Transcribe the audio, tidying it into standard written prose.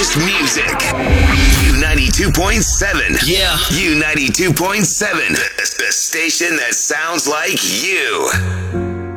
best music. U92.7. Yeah. U92.7. The station that sounds like you.